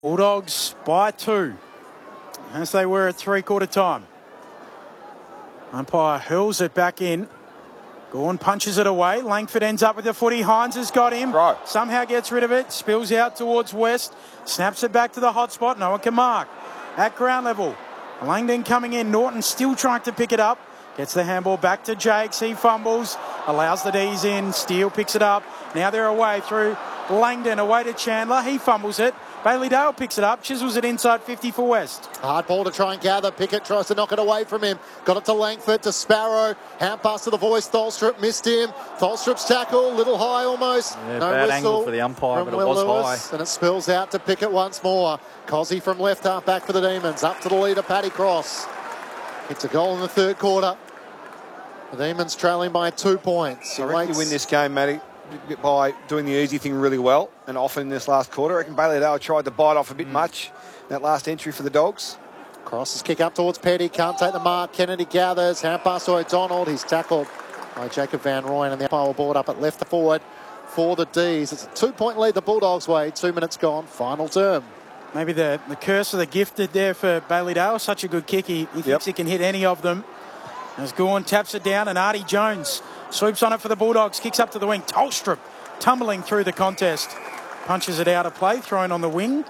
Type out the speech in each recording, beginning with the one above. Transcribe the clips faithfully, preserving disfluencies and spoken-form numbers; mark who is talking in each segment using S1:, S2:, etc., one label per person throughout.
S1: Bulldogs by two, as they were at three-quarter time. Umpire hurls it back in. Gawn punches it away. Langford ends up with the footy. Hines has got him.
S2: Right.
S1: Somehow gets rid of it. Spills out towards West. Snaps it back to the hot spot. No one can mark. At ground level. Langdon coming in. Norton still trying to pick it up. Gets the handball back to Jakes. He fumbles. Allows the D's in. Steele picks it up. Now they're away through Langdon. Away to Chandler. He fumbles it. Bailey Dale picks it up, chisels it inside fifty for West.
S3: Hard ball to try and gather. Pickett tries to knock it away from him. Got it to Langford, to Sparrow. Hand pass to the voice. Tholstrup missed him. Tholstrup's tackle, little high almost.
S4: Yeah,
S3: no
S4: bad
S3: whistle
S4: angle for the umpire, but it
S3: Will
S4: was
S3: Lewis,
S4: high.
S3: And it spills out to Pickett once more. Cozzy from left half back for the Demons. Up to the leader, Paddy Cross. It's a goal in the third quarter. The Demons trailing by two points.
S2: I reckon you win this game, Matty, by doing the easy thing really well, and often in this last quarter. I reckon Bailey Dale tried to bite off a bit mm. much in that last entry for the Dogs.
S3: Cross's kick up towards Petty, can't take the mark. Kennedy gathers, hand pass to O'Donnell. He's tackled by Jacob Van Rooyen, and the umpire will board up at left forward for the D's. It's a two-point lead the Bulldogs' way. Two minutes gone, final term.
S1: Maybe the, the curse of the gifted there for Bailey Dale. Such a good kick. He, he yep. thinks he can hit any of them. As Gawn taps it down, and Artie Jones swoops on it for the Bulldogs, kicks up to the wing. Tolstrup tumbling through the contest. Punches it out of play, thrown on the wing.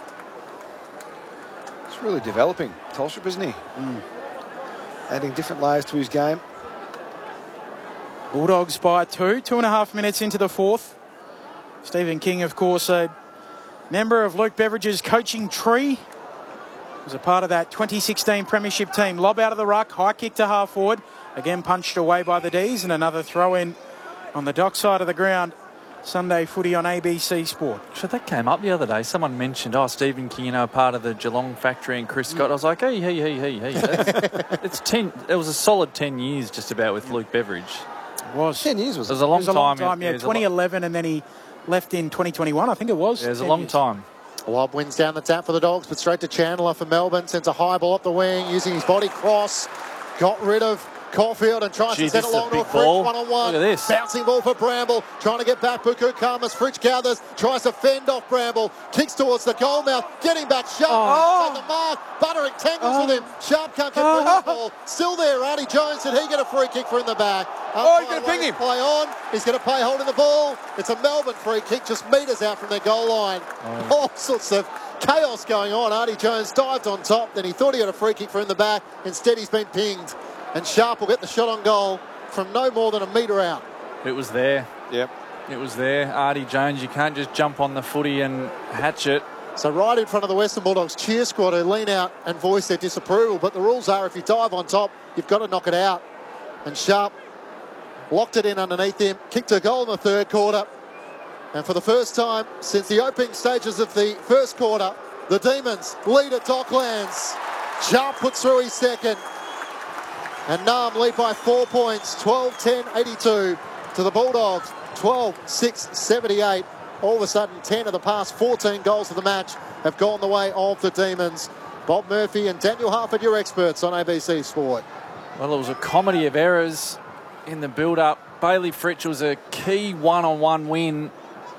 S2: It's really developing, Tolstrup, isn't he? Mm. Adding different layers to his game.
S1: Bulldogs by two, two and a half minutes into the fourth. Stephen King, of course, a member of Luke Beveridge's coaching tree. Was a part of that twenty sixteen premiership team. Lob out of the ruck, high kick to half forward. Again punched away by the D's, and another throw in on the dock side of the ground. Sunday footy on A B C Sport.
S4: So that came up the other day. Someone mentioned, oh, Stephen King, you know, part of the Geelong factory, and Chris Scott. I was like, hey, hey, hey, hey, hey. It's ten. It was a solid ten years just about with Luke Beveridge.
S1: It was.
S2: ten years was
S4: it? It was a long
S1: it was a
S4: time.
S1: long time, yeah.
S4: yeah
S1: twenty eleven, and then he left in twenty twenty-one, I think it was.
S4: Yeah, it was a long
S1: years.
S4: time.
S3: Lob wins down the tap for the Dogs, but straight to Chandler for Melbourne. Sends a high ball up the wing, using his body cross. Got rid of Caulfield and tries
S4: Jeez,
S3: to send it long to a Fritsch one-on-one.
S4: Look at this.
S3: Bouncing ball for Bramble. Trying to get back Buku Khamis. Fritsch gathers. Tries to fend off Bramble. Kicks towards the goal mouth. Getting back Sharp.
S1: Oh.
S3: Take the mark. Buttering tangles
S1: Oh.
S3: with him. Sharp can't get
S1: Oh.
S3: through the ball. Still there. Artie Jones. Did he get a free kick for in the back?
S2: Oh, he's going to ping him.
S3: Play on. He's going to play holding the ball. It's a Melbourne free kick just metres out from their goal line.
S4: Oh.
S3: All sorts of chaos going on. Artie Jones dived on top. Then he thought he had a free kick for in the back. Instead, he's been pinged. And Sharp will get the shot on goal from no more than a metre out.
S4: It was there.
S2: Yep.
S4: It was there. Artie Jones, you can't just jump on the footy and hatch it.
S3: So right in front of the Western Bulldogs cheer squad who lean out and voice their disapproval. But the rules are if you dive on top, you've got to knock it out. And Sharp locked it in underneath him, kicked a goal in the third quarter. And for the first time since the opening stages of the first quarter, the Demons lead at Docklands. Sharp puts through his second. And Nam lead by four points, twelve ten eighty-two to the Bulldogs, twelve six seventy-eight. All of a sudden, ten of the past fourteen goals of the match have gone the way of the Demons. Bob Murphy and Daniel Harford, your experts on A B C Sport.
S4: Well, it was a comedy of errors in the build-up. Bailey Fritsch was a key one-on-one win.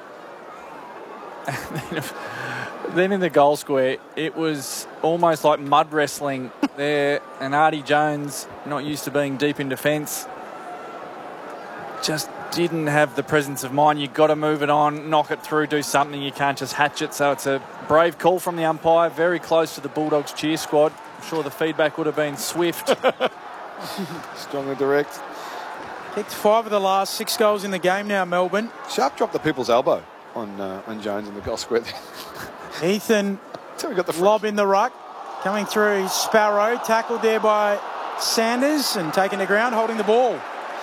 S4: Then in the goal square, it was almost like mud wrestling there. And Artie Jones, not used to being deep in defence, just didn't have the presence of mind. You've got to move it on, knock it through, do something. You can't just hatch it. So it's a brave call from the umpire, very close to the Bulldogs cheer squad. I'm sure the feedback would have been swift.
S2: Strong and direct.
S1: Kicked five of the last six goals in the game now, Melbourne.
S2: Sharp dropped the people's elbow on uh, on Jones in the goal square there.
S1: Ethan
S2: So we got the
S1: lob in the ruck. Coming through Sparrow. Tackled there by Sanders and taken to ground, holding the ball.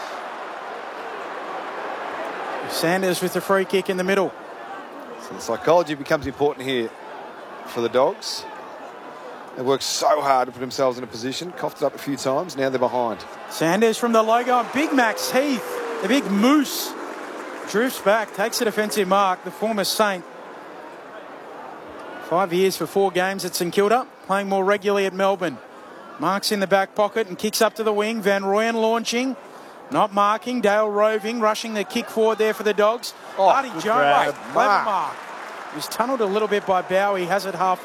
S1: Sanders with the free kick in the middle.
S2: So the psychology becomes important here for the Dogs. They worked so hard to put themselves in a position, coughed it up a few times, now they're behind.
S1: Sanders from the logo and Big Max Heath, the big moose, drifts back, takes a defensive mark, the former Saint. Five years for four games at St Kilda, playing more regularly at Melbourne. Marks in the back pocket and kicks up to the wing. Van Rooyen launching, not marking. Dale roving, rushing the kick forward there for the Dogs.
S2: Oh,
S1: Artie
S2: good
S1: Jones,
S2: grab.
S1: clever
S2: Mark.
S1: mark. He was tunnelled a little bit by Bowie, has it half